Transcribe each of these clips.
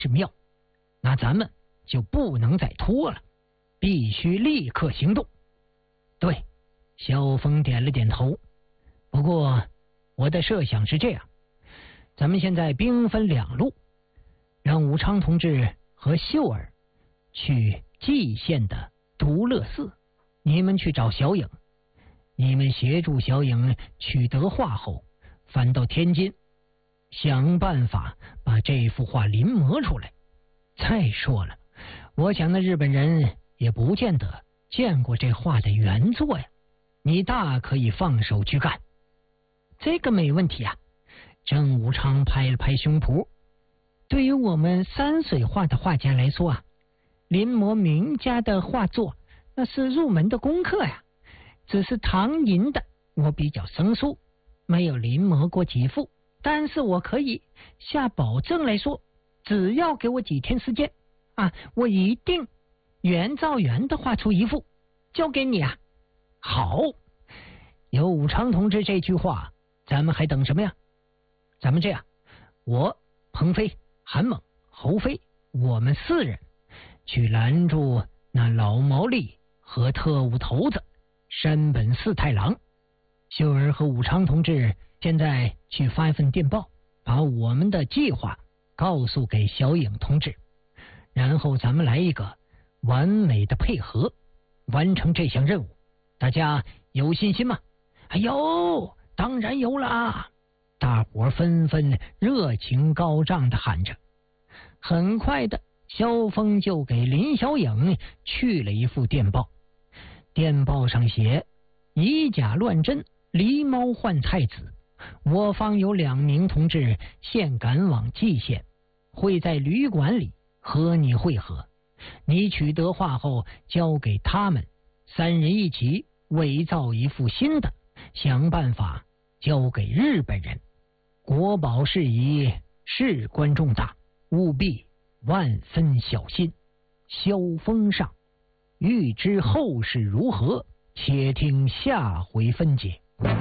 是妙，那咱们就不能再拖了，必须立刻行动。对，萧峰点了点头。不过我的设想是这样，咱们现在兵分两路，让武昌同志和秀儿去蓟县的独乐寺，你们去找小影，你们协助小影取得画后翻到天津，想办法把这幅画临摹出来。再说了，我想那日本人也不见得见过这画的原作呀，你大可以放手去干。这个没问题啊。郑武昌拍了拍胸脯，对于我们山水画的画家来说啊，临摹名家的画作那是入门的功课呀。只是唐寅的我比较生疏，没有临摹过几幅，但是我可以下保证来说，只要给我几天时间啊，我一定原照原的画出一幅，交给你啊。好，有武昌同志这句话，咱们还等什么呀？咱们这样，我、彭飞、韩猛、侯飞，我们4人去拦住那老毛利和特务头子山本四太郎。秀儿和武昌同志现在去发一份电报，把我们的计划告诉给小影同志，然后咱们来一个完美的配合，完成这项任务。大家有信心吗？哎呦，当然有啦！大伙纷纷热情高涨地喊着。很快的，萧峰就给林小影去了一副电报。电报上写：以假乱真，狸猫换太子。我方有2名同志现赶往蓟县，会在旅馆里和你会合。你取得画后交给他们，3人一起伪造一副新的，想办法交给日本人。国宝事宜事关重大，务必万分小心。萧峰上。欲知后事如何，且听下回分解。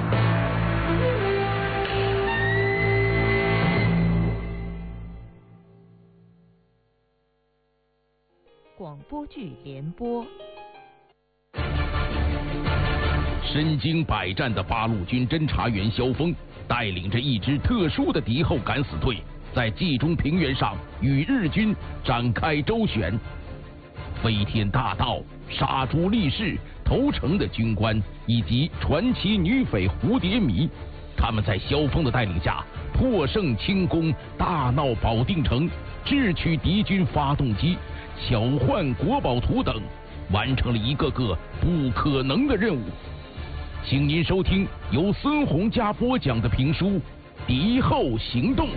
广播剧联播。 身经百战的八路军侦察员萧峰带领着一支特殊的敌后敢死队，在冀中平原上与日军展开周旋。飞天大盗、杀猪力士、投诚的军官以及传奇女匪蝴蝶迷，他们在萧峰的带领下破胜清宫，大闹保定城，智取敌军发动机，巧换国宝图等，完成了一个个不可能的任务。请您收听由孙洪嘉播讲的评书《敌后行动》。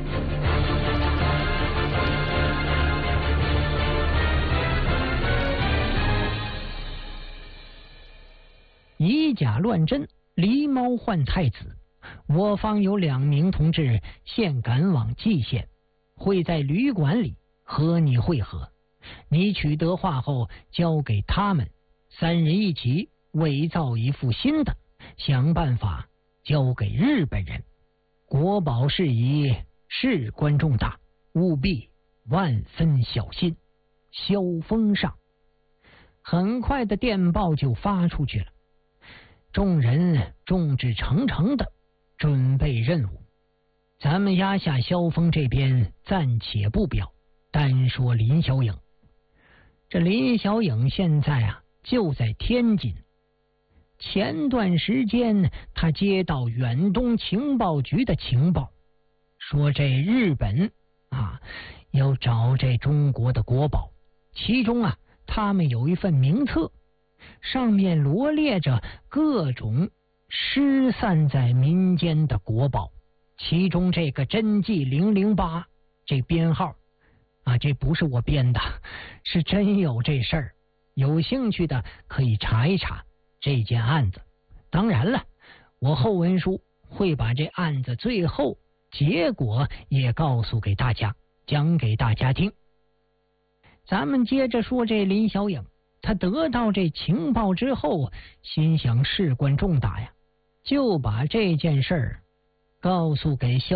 以假乱真，狸猫换太子。我方有2名同志现赶往蓟县，会在旅馆里和你会合。你取得画后交给他们，3人一起伪造一副新的，想办法交给日本人。国宝事宜事关重大，务必万分小心。萧峰上。很快的电报就发出去了。众人众志成城的准备任务。咱们压下萧峰这边暂且不表，单说林小影。这林小影现在啊就在天津。前段时间他接到远东情报局的情报，说这日本要找这中国的国宝，其中他们有一份名册，上面罗列着各种失散在民间的国宝，其中这个真迹008这编号这不是我编的，是真有这事儿。有兴趣的可以查一查这件案子。当然了，我后文书会把这案子最后结果也告诉给大家，讲给大家听。咱们接着说这林小影，他得到这情报之后，心想事关重大呀，就把这件事儿告诉给